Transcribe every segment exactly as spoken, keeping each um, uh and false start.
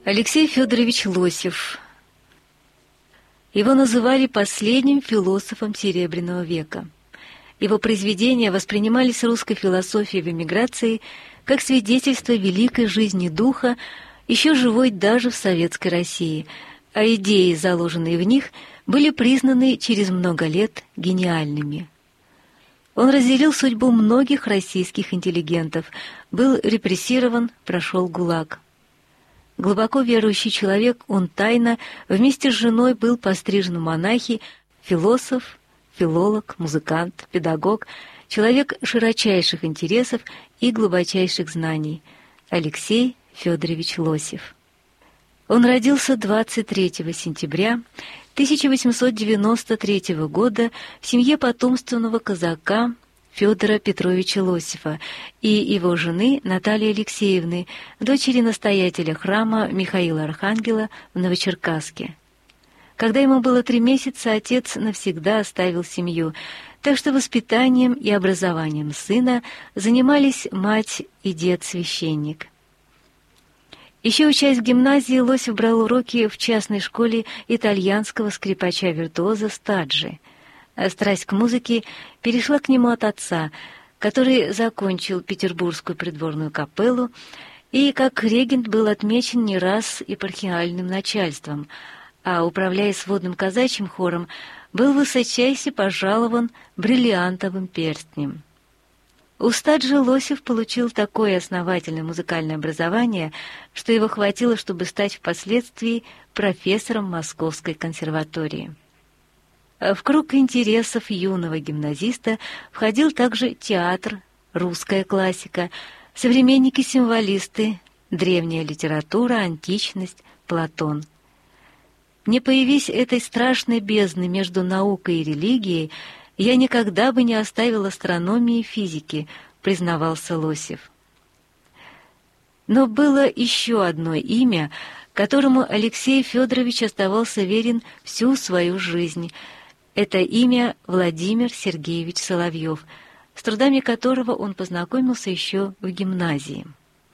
Алексей Федорович Лосев. Его называли последним философом Серебряного века. Его произведения воспринимались русской философией в эмиграции как свидетельство великой жизни духа, еще живой даже в советской России, а идеи, заложенные в них, были признаны через много лет гениальными. Он разделил судьбу многих российских интеллигентов, был репрессирован, прошел ГУЛАГ. Глубоко верующий человек, он тайно вместе с женой был пострижен в монахи, философ, филолог, музыкант, педагог, человек широчайших интересов и глубочайших знаний – Алексей Федорович Лосев. Он родился двадцать третьего сентября тысяча восемьсот девяносто третьего года в семье потомственного казака Федора Петровича Лосева и его жены Натальи Алексеевны, дочери настоятеля храма Михаила Архангела в Новочеркасске. Когда ему было три месяца, отец навсегда оставил семью, так что воспитанием и образованием сына занимались мать и дед-священник. Еще учась в гимназии, Лосев брал уроки в частной школе итальянского скрипача-виртуоза Стаджи. А страсть к музыке перешла к нему от отца, который закончил Петербургскую придворную капеллу и как регент был отмечен не раз епархиальным начальством, а, управляя сводным казачьим хором, был высочайше пожалован бриллиантовым перстнем. У Стаджи Лосев получил такое основательное музыкальное образование, что его хватило, чтобы стать впоследствии профессором Московской консерватории. В круг интересов юного гимназиста входил также театр, русская классика, современники-символисты, древняя литература, античность, Платон. Не появись этой страшной бездны между наукой и религией, я никогда бы не оставил астрономии и физики, признавался Лосев. Но было еще одно имя, которому Алексей Федорович оставался верен всю свою жизнь. Это имя Владимир Сергеевич Соловьев, с трудами которого он познакомился еще в гимназии.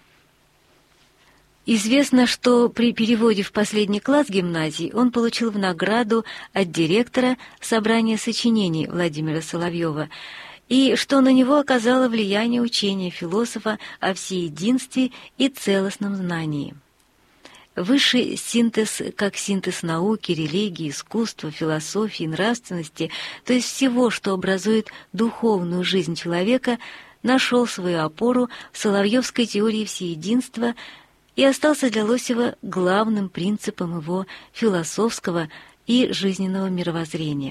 Известно, что при переводе в последний класс гимназии он получил в награду от директора собрание сочинений Владимира Соловьева, и что на него оказало влияние учения философа о всеединстве и целостном знании. Высший синтез, как синтез науки, религии, искусства, философии, нравственности, то есть всего, что образует духовную жизнь человека, нашел свою опору в соловьевской теории всеединства и остался для Лосева главным принципом его философского и жизненного мировоззрения.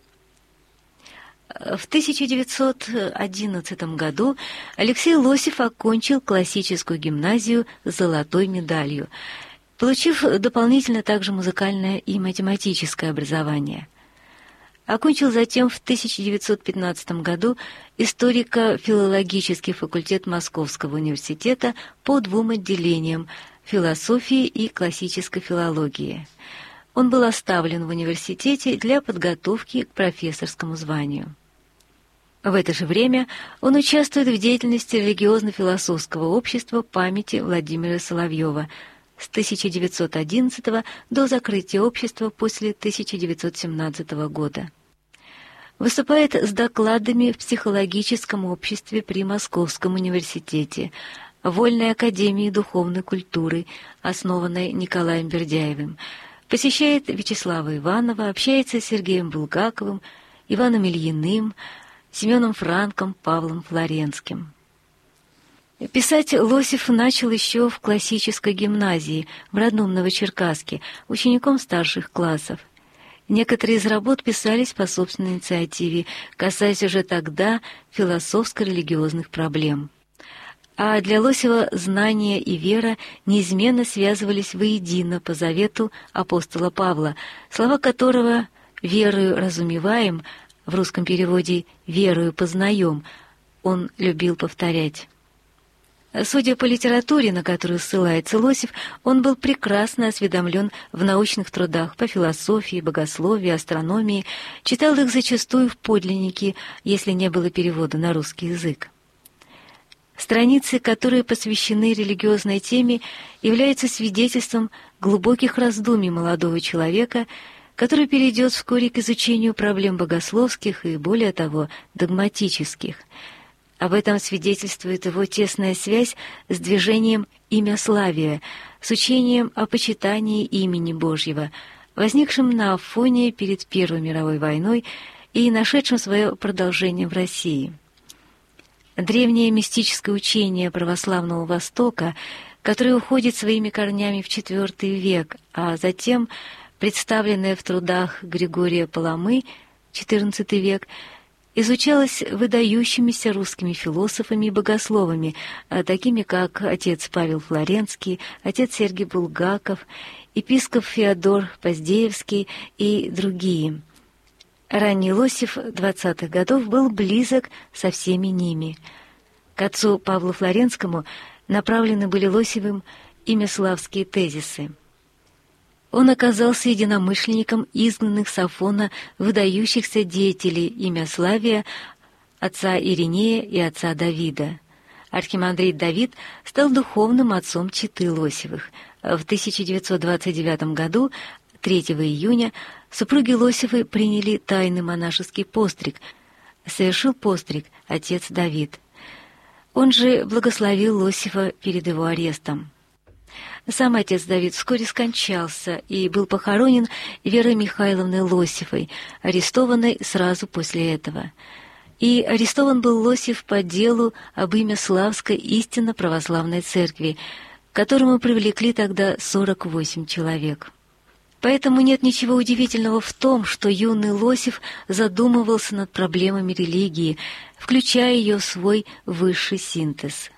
В тысяча девятьсот одиннадцатом году Алексей Лосев окончил классическую гимназию с золотой медалью, получив дополнительно также музыкальное и математическое образование. Окончил затем в тысяча девятьсот пятнадцатом году историко-филологический факультет Московского университета по двум отделениям – философии и классической филологии. Он был оставлен в университете для подготовки к профессорскому званию. В это же время он участвует в деятельности религиозно-философского общества памяти Владимира Соловьева с тысяча девятьсот одиннадцатого до закрытия общества после тысяча девятьсот семнадцатого года. Выступает с докладами в психологическом обществе при Московском университете, Вольной академии духовной культуры, основанной Николаем Бердяевым, посещает Вячеслава Иванова, общается с Сергеем Булгаковым, Иваном Ильиным, Семеном Франком, Павлом Флоренским. Писать Лосев начал еще в классической гимназии в родном Новочеркасске, учеником старших классов. Некоторые из работ писались по собственной инициативе, касаясь уже тогда философско-религиозных проблем. А для Лосева знания и вера неизменно связывались воедино по завету апостола Павла, слова которого «верою разумеваем», в русском переводе «верою познаем», он любил повторять. Судя по литературе, на которую ссылается Лосев, он был прекрасно осведомлен в научных трудах по философии, богословию, астрономии, читал их зачастую в подлиннике, если не было перевода на русский язык. Страницы, которые посвящены религиозной теме, являются свидетельством глубоких раздумий молодого человека, который перейдет вскоре к изучению проблем богословских и, более того, догматических. Об этом свидетельствует его тесная связь с движением «Имяславия», с учением о почитании имени Божьего, возникшим на Афоне перед Первой мировой войной и нашедшим свое продолжение в России. Древнее мистическое учение православного Востока, которое уходит своими корнями в четвёртый век, а затем представленное в трудах Григория Паламы, четырнадцатый век, изучалось выдающимися русскими философами и богословами, такими как отец Павел Флоренский, отец Сергий Булгаков, епископ Феодор Поздеевский и другие. Ранний Лосев двадцатых годов был близок со всеми ними. К отцу Павлу Флоренскому направлены были Лосевым имяславские тезисы. Он оказался единомышленником изгнанных с Афона выдающихся деятелей имяславия, отца Иринея и отца Давида. Архимандрит Давид стал духовным отцом четы Лосевых. В тысяча девятьсот двадцать девятом году, третьего июня, супруги Лосевы приняли тайный монашеский постриг. Совершил постриг отец Давид. Он же благословил Лосева перед его арестом. Сам отец Давид вскоре скончался и был похоронен Верой Михайловной Лосевой, арестованной сразу после этого. И арестован был Лосев по делу об Имяславской истинно православной церкви, к которому привлекли тогда сорок восемь человек. Поэтому нет ничего удивительного в том, что юный Лосев задумывался над проблемами религии, включая ее в свой высший синтез.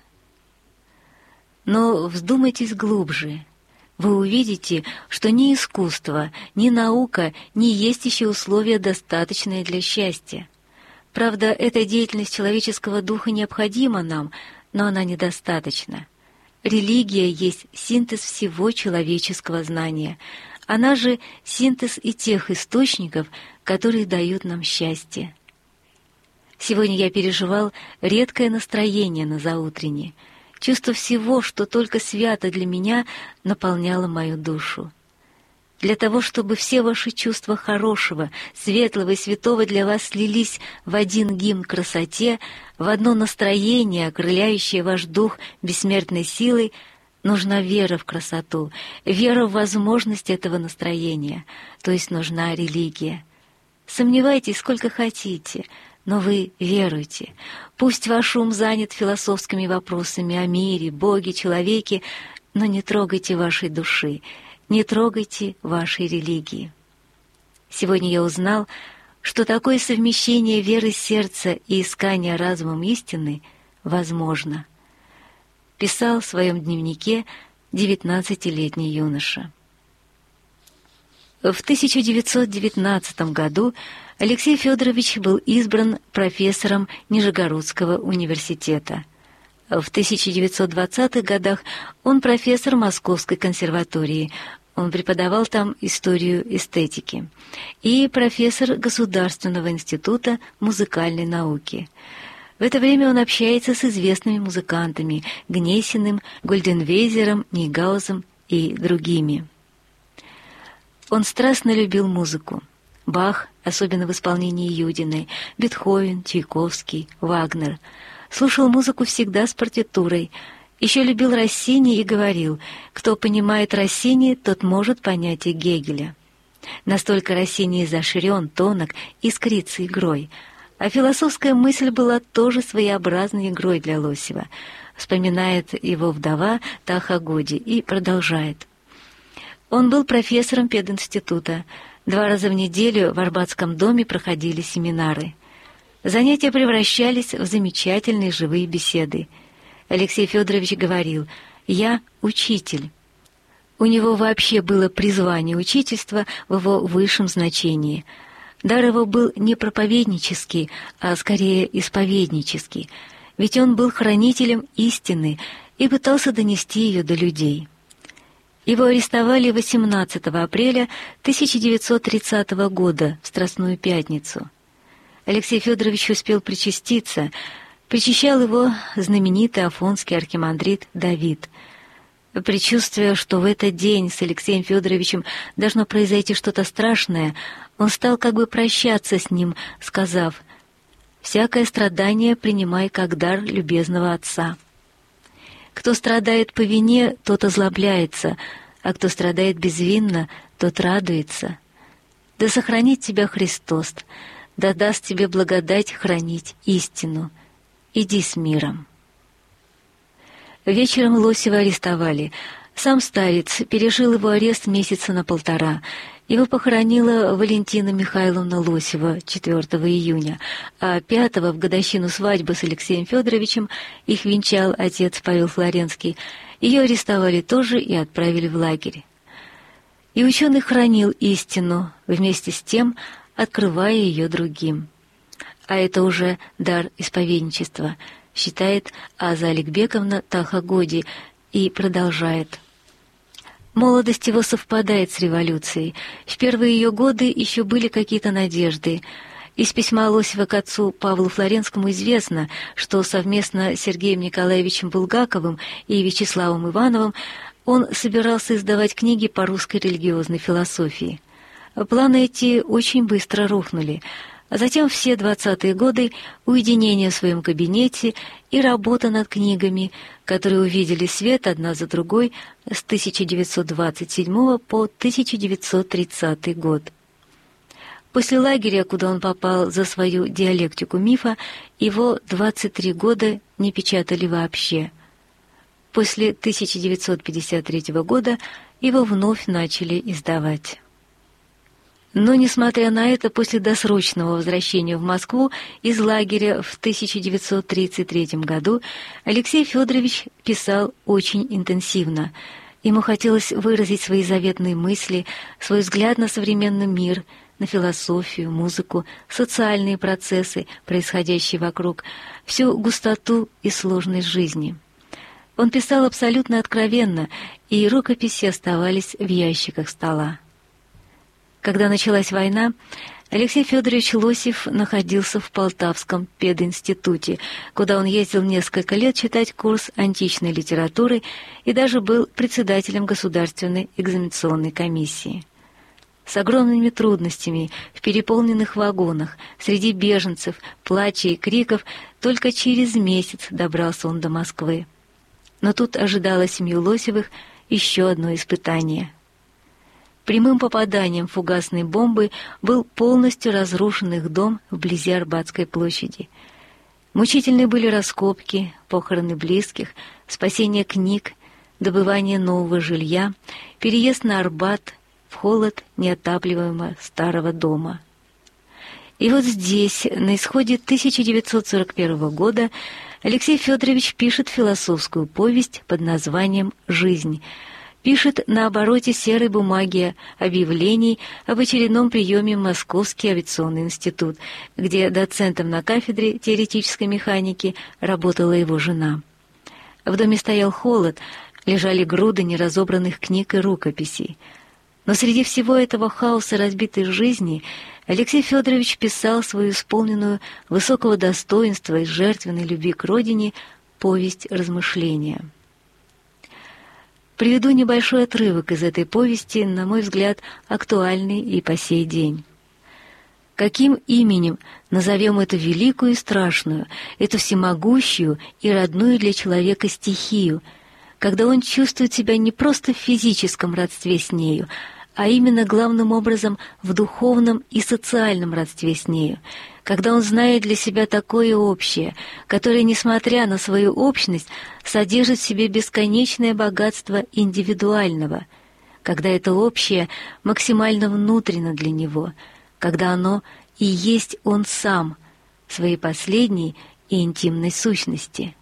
Но вздумайтесь глубже. Вы увидите, что ни искусство, ни наука не есть еще условия, достаточные для счастья. Правда, эта деятельность человеческого духа необходима нам, но она недостаточна. Религия есть синтез всего человеческого знания. Она же синтез и тех источников, которые дают нам счастье. Сегодня я переживал редкое настроение на заутренне. Чувство всего, что только свято для меня, наполняло мою душу. Для того, чтобы все ваши чувства хорошего, светлого и святого для вас слились в один гимн красоте, в одно настроение, окрыляющее ваш дух бессмертной силой, нужна вера в красоту, вера в возможность этого настроения, то есть нужна религия. Сомневайтесь сколько хотите, но вы веруйте. Пусть ваш ум занят философскими вопросами о мире, Боге, человеке, но не трогайте вашей души, не трогайте вашей религии. Сегодня я узнал, что такое совмещение веры сердца и искания разумом истины возможно. Писал в своем дневнике девятнадцатилетний юноша. В тысяча девятьсот девятнадцатом году Алексей Федорович был избран профессором Нижегородского университета. В тысяча девятьсот двадцатых годах он профессор Московской консерватории, он преподавал там историю эстетики, и профессор Государственного института музыкальной науки. В это время он общается с известными музыкантами Гнесиным, Гольденвейзером, Нейгаузом и другими. Он страстно любил музыку. Бах, особенно в исполнении Юдиной, Бетховен, Чайковский, Вагнер. Слушал музыку всегда с партитурой. Еще любил Россини и говорил, кто понимает Россини, тот может понять и Гегеля. Настолько Россини изощрен, тонок, искрится игрой. А философская мысль была тоже своеобразной игрой для Лосева. Вспоминает его вдова Таха Годи и продолжает. Он был профессором пединститута. Два раза в неделю в Арбатском доме проходили семинары. Занятия превращались в замечательные живые беседы. Алексей Федорович говорил: «Я учитель». У него вообще было призвание учительства в его высшем значении. Дар его был не проповеднический, а скорее исповеднический, ведь он был хранителем истины и пытался донести ее до людей. Его арестовали восемнадцатого апреля тысяча девятьсот тридцатого года в Страстную Пятницу. Алексей Федорович успел причаститься. Причащал его знаменитый афонский архимандрит Давид. Предчувствуя, что в этот день с Алексеем Федоровичем должно произойти что-то страшное, он стал как бы прощаться с ним, сказав: «Всякое страдание принимай как дар любезного Отца. Кто страдает по вине, тот озлобляется, а кто страдает безвинно, тот радуется. Да сохранит тебя Христос, да даст тебе благодать хранить истину. Иди с миром». Вечером Лосева арестовали. Сам старец пережил его арест месяца на полтора. Его похоронила Валентина Михайловна Лосева четвёртого июня, а пятого, в годовщину свадьбы с Алексеем Федоровичем, их венчал отец Павел Флоренский. Ее арестовали тоже и отправили в лагерь. И ученый хранил истину, вместе с тем открывая ее другим. А это уже дар исповедничества, считает Аза Аликбековна Тахагоди и продолжает. Молодость его совпадает с революцией. В первые ее годы еще были какие-то надежды. Из письма Лосева к отцу Павлу Флоренскому известно, что совместно с Сергеем Николаевичем Булгаковым и Вячеславом Ивановым он собирался издавать книги по русской религиозной философии. Планы эти очень быстро рухнули, а затем все двадцатые годы уединение в своем кабинете и работа над книгами, которые увидели свет одна за другой с тысяча девятьсот двадцать седьмого по тысяча девятьсот тридцатый год. После лагеря, куда он попал за свою диалектику мифа, его двадцать три года не печатали вообще. После тысяча девятьсот пятьдесят третьего года его вновь начали издавать. Но, несмотря на это, после досрочного возвращения в Москву из лагеря в тысяча девятьсот тридцать третьем году Алексей Федорович писал очень интенсивно. Ему хотелось выразить свои заветные мысли, свой взгляд на современный мир, на философию, музыку, социальные процессы, происходящие вокруг, всю густоту и сложность жизни. Он писал абсолютно откровенно, и рукописи оставались в ящиках стола. Когда началась война, Алексей Федорович Лосев находился в Полтавском пединституте, куда он ездил несколько лет читать курс античной литературы и даже был председателем Государственной экзаменационной комиссии. С огромными трудностями, в переполненных вагонах, среди беженцев, плача и криков, только через месяц добрался он до Москвы. Но тут ожидало семью Лосевых еще одно испытание. Прямым попаданием фугасной бомбы был полностью разрушен их дом вблизи Арбатской площади. Мучительны были раскопки, похороны близких, спасение книг, добывание нового жилья, переезд на Арбат в холод неотапливаемого старого дома. И вот здесь, на исходе тысяча девятьсот сорок первого года, Алексей Федорович пишет философскую повесть под названием «Жизнь», пишет на обороте серой бумаги объявлений об очередном приеме в Московский авиационный институт, где доцентом на кафедре теоретической механики работала его жена. В доме стоял холод, лежали груды неразобранных книг и рукописей. Но среди всего этого хаоса разбитой жизни Алексей Федорович писал свою исполненную высокого достоинства и жертвенной любви к родине повесть размышления. Приведу небольшой отрывок из этой повести, на мой взгляд, актуальный и по сей день. Каким именем назовем эту великую и страшную, эту всемогущую и родную для человека стихию, когда он чувствует себя не просто в физическом родстве с нею, а именно главным образом в духовном и социальном родстве с нею, когда он знает для себя такое общее, которое, несмотря на свою общность, содержит в себе бесконечное богатство индивидуального, когда это общее максимально внутренно для него, когда оно и есть он сам в своей последней и интимной сущности.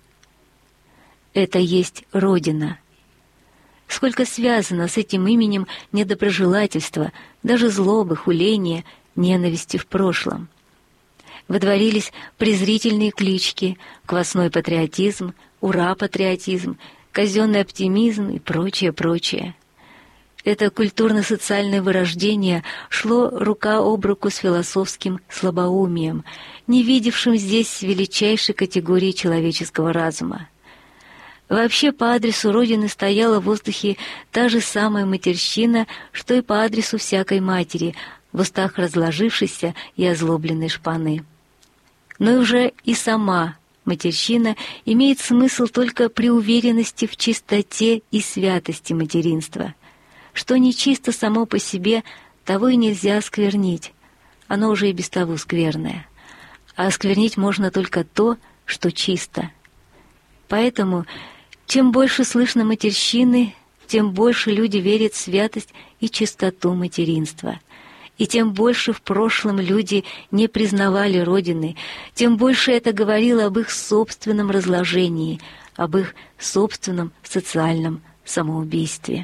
Это есть Родина. Сколько связано с этим именем недоброжелательства, даже злобы, хуления, ненависти в прошлом. Водворились презрительные клички, квасной патриотизм, ура-патриотизм, казенный оптимизм и прочее, прочее. Это культурно-социальное вырождение шло рука об руку с философским слабоумием, не видевшим здесь величайшей категории человеческого разума. Вообще, по адресу Родины стояла в воздухе та же самая матерщина, что и по адресу всякой матери, в устах разложившейся и озлобленной шпаны. Но уже и сама матерщина имеет смысл только при уверенности в чистоте и святости материнства. Что нечисто само по себе, того и нельзя осквернить, оно уже и без того скверное. А осквернить можно только то, что чисто. Поэтому, чем больше слышно матерщины, тем больше люди верят в святость и чистоту материнства. И тем больше в прошлом люди не признавали Родины, тем больше это говорило об их собственном разложении, об их собственном социальном самоубийстве.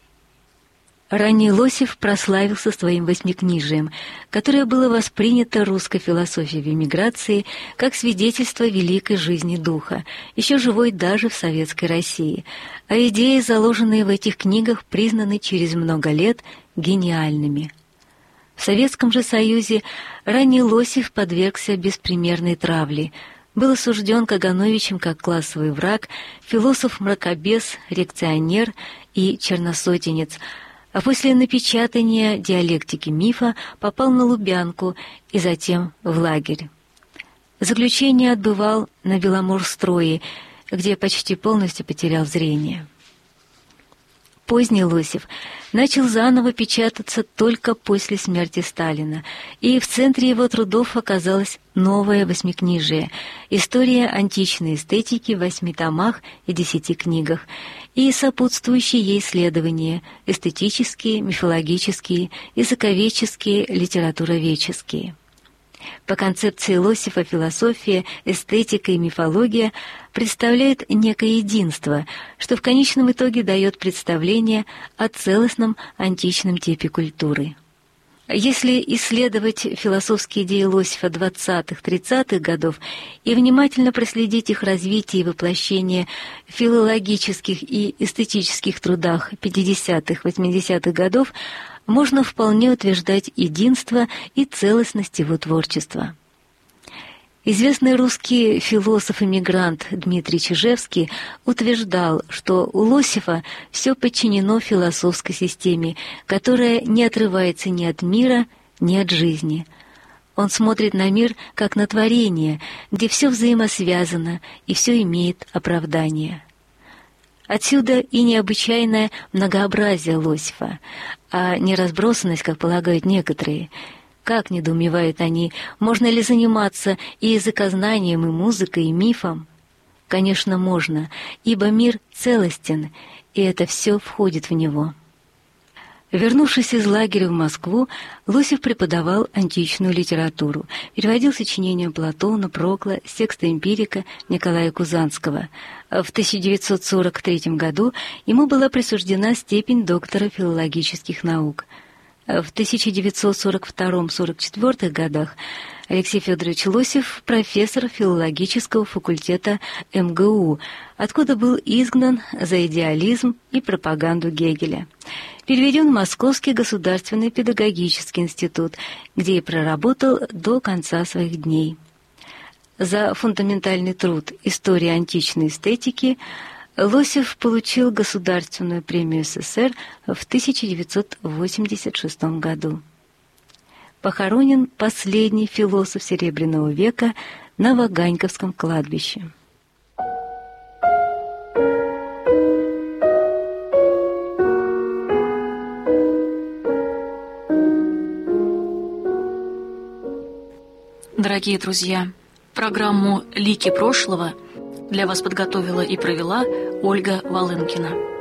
Ранний Лосев прославился своим восьмикнижием, которое было воспринято русской философией в эмиграции как свидетельство великой жизни духа, еще живой даже в советской России, а идеи, заложенные в этих книгах, признаны через много лет гениальными. В Советском же Союзе ранний Лосев подвергся беспримерной травле, был осужден Кагановичем как классовый враг, философ-мракобес, реакционер и черносотенец, а после напечатания «Диалектики мифа» попал на Лубянку и затем в лагерь. Заключение отбывал на Беломорстрое, где почти полностью потерял зрение. Поздний Лосев начал заново печататься только после смерти Сталина, и в центре его трудов оказалось новое восьмикнижие «История античной эстетики» в восьми томах и десяти книгах, и сопутствующие ей исследования – эстетические, мифологические, языковедческие, литературоведческие. По концепции Лосева философия, эстетика и мифология представляют некое единство, что в конечном итоге дает представление о целостном античном типе культуры. Если исследовать философские идеи Лосева двадцатых-тридцатых годов и внимательно проследить их развитие и воплощение в филологических и эстетических трудах пятидесятых-восьмидесятых годов, можно вполне утверждать единство и целостность его творчества. Известный русский философ-эмигрант Дмитрий Чижевский утверждал, что у Лосева все подчинено философской системе, которая не отрывается ни от мира, ни от жизни. Он смотрит на мир как на творение, где все взаимосвязано и все имеет оправдание. Отсюда и необычайное многообразие Лосева, а не разбросанность, как полагают некоторые. Как, недоумевают они, можно ли заниматься и языкознанием, и музыкой, и мифом? Конечно, можно, ибо мир целостен, и это все входит в него. Вернувшись из лагеря в Москву, Лосев преподавал античную литературу, переводил сочинения Платона, Прокла, с текста эмпирика Николая Кузанского. В тысяча девятьсот сорок третьем году ему была присуждена степень доктора филологических наук. В тысяча девятьсот сорок втором — сорок четвёртых годах Алексей Федорович Лосев — профессор филологического факультета эм гэ у, откуда был изгнан за идеализм и пропаганду Гегеля. Переведен в Московский государственный педагогический институт, где и проработал до конца своих дней. За фундаментальный труд «История античной эстетики» Лосев получил Государственную премию эс эс эс эр в тысяча девятьсот восемьдесят шестом году. Похоронен последний философ Серебряного века на Ваганьковском кладбище. Дорогие друзья, программу «Лики прошлого» для вас подготовила и провела Ольга Волынкина.